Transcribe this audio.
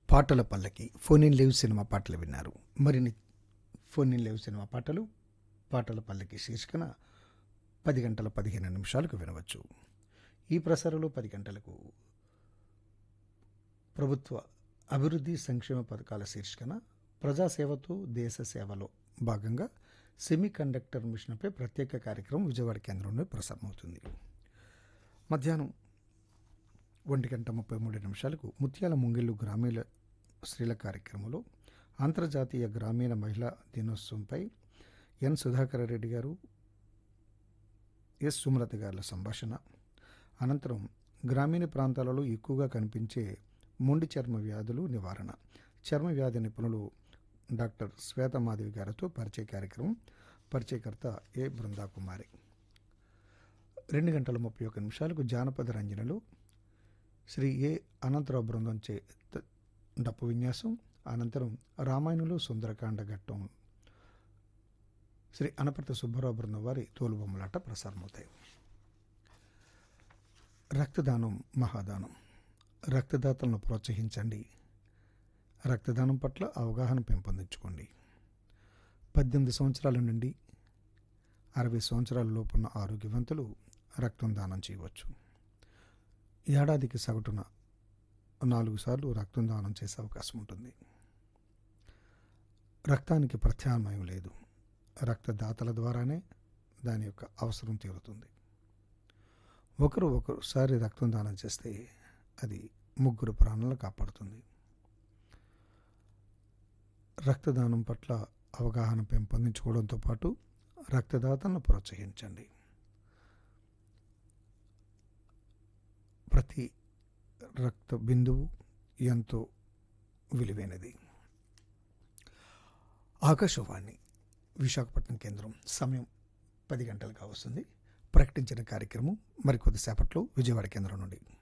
పాటల పల్లకి phone in leave cinema పాటలు విన్నారు. మరిన్ని ఫోన్ ఇన్ లీవ్ సినిమా పాటలు పాటల పల్లకి శీర్షికన 10 గంటల 15 నిమిషాలకు వినవచ్చు. ఈ ప్రసారంలో 10 గంటలకు ప్రభుత్వ అభివృద్ధి సంక్షేమ పథకాల శీర్షికన ప్రజాసేవతో దేశ సేవలో భాగంగా సెమీ కండక్టర్ మిషన్పై ప్రత్యేక కార్యక్రమం విజయవాడ కేంద్రంలో ప్రసారమవుతుంది. మధ్యాహ్నం 1:33 ముత్యాల ముంగిళ్ళు గ్రామీణ స్త్రీల కార్యక్రమంలో అంతర్జాతీయ గ్రామీణ మహిళా దినోత్సవంపై ఎన్ సుధాకర్ రెడ్డి గారు, ఎస్ సుమలత గారుల సంభాషణ. అనంతరం గ్రామీణ ప్రాంతాలలో ఎక్కువగా కనిపించే మొండి చర్మ వ్యాధులు నివారణ, చర్మ వ్యాధి నిపుణులు డాక్టర్ శ్వేతమాధవి గారితో పరిచయ కార్యక్రమం. పరిచయకర్త ఏ బృందాకుమారి. 2:31 జానపద రంజనలు శ్రీ ఏ అనంతరావు బృందం చే డప్పు విన్యాసం. అనంతరం రామాయణంలో సుందరకాండ ఘట్టం శ్రీ అనపర్తి సుబ్బారావు బృందం వారి తోలుబొమ్మలాట ప్రసారమవుతాయి. రక్తదానం మహాదానం. రక్తదాతలను ప్రోత్సహించండి. రక్తదానం పట్ల అవగాహన పెంపొందించుకోండి. 18 సంవత్సరాల నుండి 60 సంవత్సరాల లోపున్న ఆరోగ్యవంతులు రక్తం దానం చేయవచ్చు. ఏడాదికి సగటున 4 సార్లు రక్తం దానం చేసే అవకాశం ఉంటుంది. రక్తానికి ప్రత్యామ్నాయం లేదు. రక్తదాతల ద్వారానే దాని యొక్క అవసరం తీరుతుంది. ఒకసారి రక్తం దానం చేస్తే అది 3 ప్రాణాలను కాపాడుతుంది. రక్తదానం పట్ల అవగాహన పెంపొందించుకోవడంతో పాటు రక్తదాతలను ప్రోత్సహించండి. ప్రతి రక్త బిందువు ఎంతో విలువైనది. ఆకాశవాణి విశాఖపట్నం కేంద్రం సమయం 10 గంటలుగా వస్తుంది. ప్రకటించిన కార్యక్రమం మరికొద్దిసేపట్లో విజయవాడ కేంద్రం నుండి.